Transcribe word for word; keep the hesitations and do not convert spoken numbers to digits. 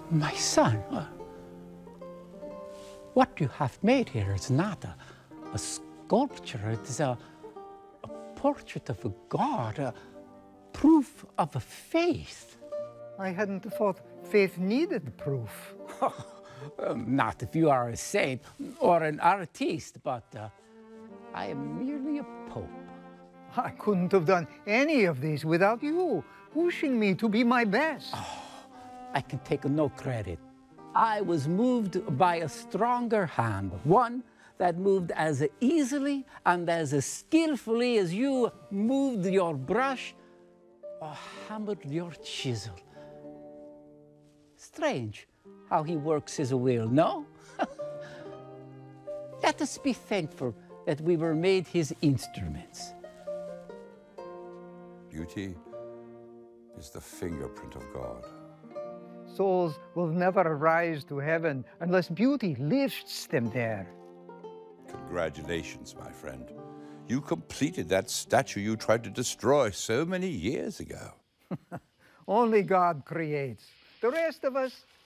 My son, uh, what you have made here is not a, a sculpture, it is a, a portrait of a god, a proof of a faith. I hadn't thought faith needed proof. um, not if you are a saint or an artiste, but uh, I am merely a pope. I couldn't have done any of these without you, pushing me to be my best. Oh, I can take no credit. I was moved by a stronger hand, one that moved as easily and as skillfully as you moved your brush or hammered your chisel. Strange how he works his will, no? Let us be thankful that we were made his instruments. Beauty is the fingerprint of God. Souls will never rise to heaven unless beauty lifts them there. Congratulations, my friend. You completed that statue you tried to destroy so many years ago. Only God creates. The rest of us